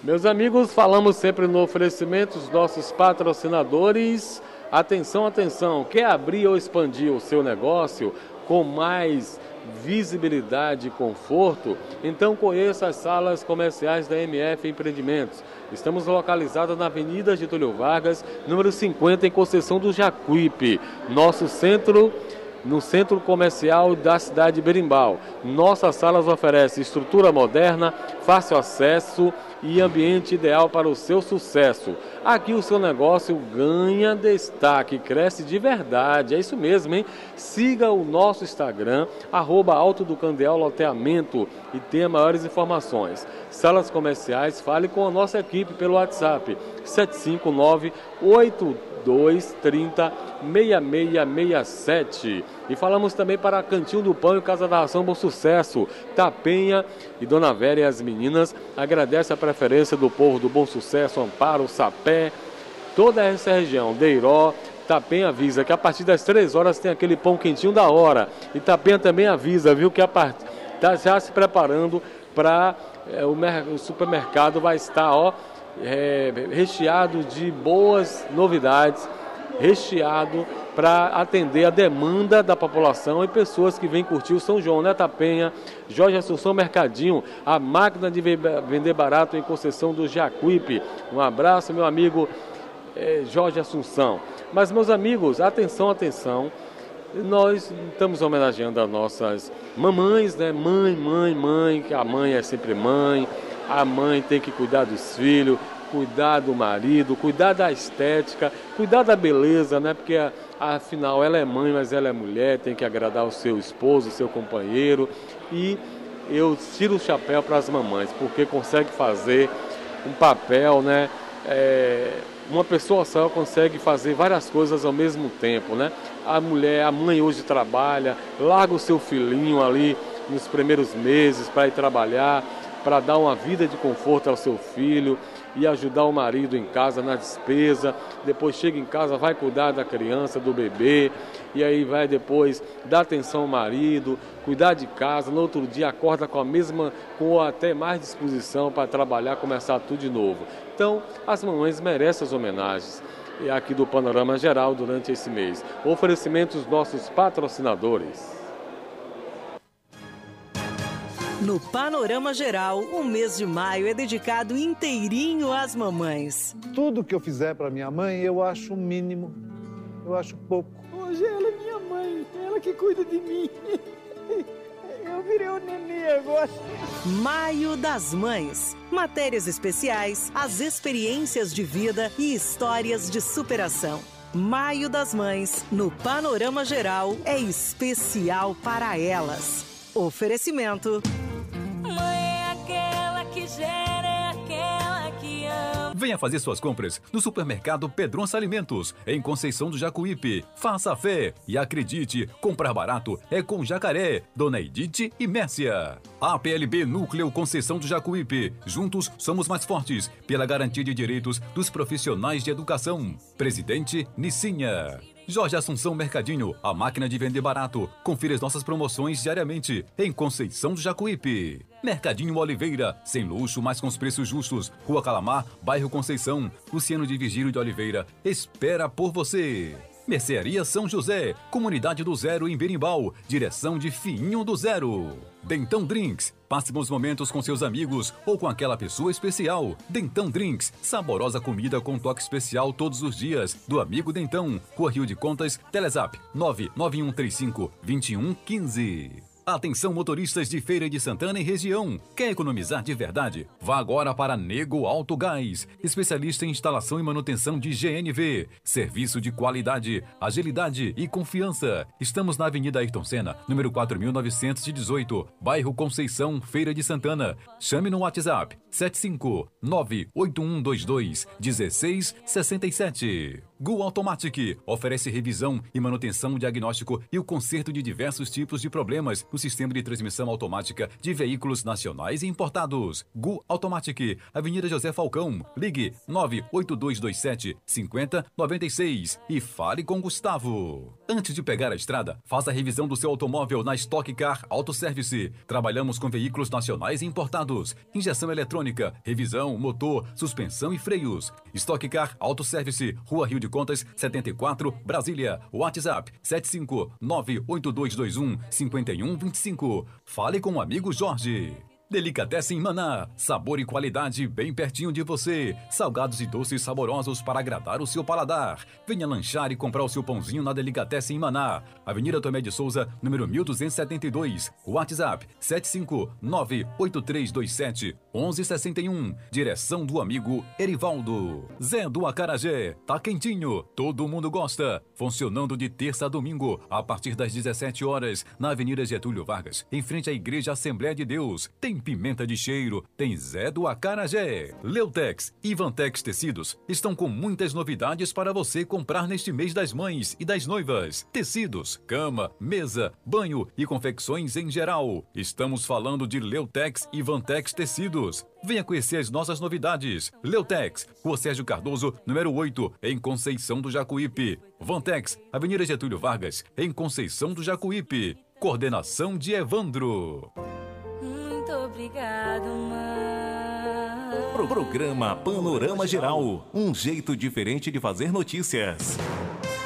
Meus amigos, falamos sempre no oferecimento dos nossos patrocinadores. Atenção, atenção, quer abrir ou expandir o seu negócio com mais visibilidade e conforto? Então conheça as salas comerciais da MF Empreendimentos. Estamos localizados na Avenida Getúlio Vargas, número 50, em Conceição do Jacuípe, no centro comercial da cidade de Berimbau. Nossas salas oferecem estrutura moderna, fácil acesso e ambiente ideal para o seu sucesso. Aqui o seu negócio ganha destaque, cresce de verdade. É isso mesmo, hein? Siga o nosso Instagram, @Alto do Candeal Loteamento, e tenha maiores informações. Salas comerciais, fale com a nossa equipe pelo WhatsApp 759-8230-6667. E falamos também para Cantinho do Pão e Casa da Ração Bom Sucesso. Tapenha e Dona Vera e as meninas agradecem a preferência do povo do Bom Sucesso, Amparo, Sapé, toda essa região, Deiró. Tapenha avisa que a partir das 3 horas tem aquele pão quentinho da hora. E Tapenha também avisa, viu, que está já se preparando para o supermercado vai estar, recheado de boas novidades, recheado para atender a demanda da população e pessoas que vêm curtir o São João, né, Tapenha? Jorge Assunção Mercadinho, a máquina de vender barato em Conceição do Jacuípe. Um abraço, meu amigo Jorge Assunção. Mas, meus amigos, atenção, atenção. Nós estamos homenageando as nossas mamães, né? Mãe, que a mãe é sempre mãe. A mãe tem que cuidar dos filhos, cuidar do marido, cuidar da estética, cuidar da beleza, né? Porque afinal ela é mãe, mas ela é mulher, tem que agradar o seu esposo, o seu companheiro. E eu tiro o chapéu para as mamães, porque consegue fazer um papel, né? Uma pessoa só consegue fazer várias coisas ao mesmo tempo, né? A mãe hoje trabalha, larga o seu filhinho ali nos primeiros meses para ir trabalhar, para dar uma vida de conforto ao seu filho e ajudar o marido em casa na despesa. Depois chega em casa, vai cuidar da criança, do bebê, e aí vai depois dar atenção ao marido, cuidar de casa. No outro dia acorda com até mais disposição para trabalhar, começar tudo de novo. Então, as mamães merecem as homenagens aqui do Panorama Geral durante esse mês. Oferecimentos nossos patrocinadores. No Panorama Geral, o mês de maio é dedicado inteirinho às mamães. Tudo que eu fizer para minha mãe, eu acho o mínimo, eu acho pouco. Hoje ela é minha mãe, ela que cuida de mim. Eu virei um nenê agora. Maio das Mães. Matérias especiais, as experiências de vida e histórias de superação. Maio das Mães, no Panorama Geral, é especial para elas. Oferecimento. Mãe é aquela que gera, é aquela que ama. Venha fazer suas compras no supermercado Pedronça Alimentos, em Conceição do Jacuípe. Faça fé e acredite, comprar barato é com Jacaré, Dona Edith e Mércia. APLB Núcleo Conceição do Jacuípe. Juntos somos mais fortes pela garantia de direitos dos profissionais de educação. Presidente Nicinha. Jorge Assunção Mercadinho, a máquina de vender barato. Confira as nossas promoções diariamente em Conceição do Jacuípe. Mercadinho Oliveira, sem luxo, mas com os preços justos. Rua Calamar, bairro Conceição. Luciano de Virgílio de Oliveira espera por você. Mercearia São José, Comunidade do Zero em Berimbau, direção de Fiinho do Zero. Dentão Drinks, passe bons momentos com seus amigos ou com aquela pessoa especial. Dentão Drinks, saborosa comida com toque especial todos os dias. Do amigo Dentão, Rua Rio de Contas, Telezap 99135-2115. Atenção motoristas de Feira de Santana e região. Quer economizar de verdade? Vá agora para Nego Alto Gás, especialista em instalação e manutenção de GNV. Serviço de qualidade, agilidade e confiança. Estamos na Avenida Ayrton Senna, número 4918, bairro Conceição, Feira de Santana. Chame no WhatsApp 759-8122-1667. Go Automatic oferece revisão e manutenção, diagnóstico e o conserto de diversos tipos de problemas no sistema de transmissão automática de veículos nacionais e importados. GU Automatic, Avenida José Falcão. Ligue 98227 5096 e fale com Gustavo. Antes de pegar a estrada, faça a revisão do seu automóvel na Stock Car Auto Service. Trabalhamos com veículos nacionais e importados, injeção eletrônica, revisão, motor, suspensão e freios. Stock Car Auto Service, Rua Rio de Contas, 74, Brasília. WhatsApp 75982215125. Fale com o amigo Jorge. Delicatessen Maná, sabor e qualidade bem pertinho de você. Salgados e doces saborosos para agradar o seu paladar. Venha lanchar e comprar o seu pãozinho na Delicatessen Maná. Avenida Tomé de Souza, número 1272. WhatsApp 75983271161. Direção do amigo Erivaldo. Zé do Acarajé, tá quentinho, todo mundo gosta. Funcionando de terça a domingo, a partir das 17 horas, na Avenida Getúlio Vargas, em frente à Igreja Assembleia de Deus. Tem pimenta de cheiro, tem Zé do Acarajé. Leutex e Vantex Tecidos estão com muitas novidades para você comprar neste mês das mães e das noivas. Tecidos, cama, mesa, banho e confecções em geral. Estamos falando de Leutex e Vantex Tecidos. Venha conhecer as nossas novidades. Leutex, Rua Sérgio Cardoso, número 8, em Conceição do Jacuípe. Vantex, Avenida Getúlio Vargas, em Conceição do Jacuípe. Coordenação de Evandro. Muito obrigado, mãe. Programa Panorama Geral, um jeito diferente de fazer notícias.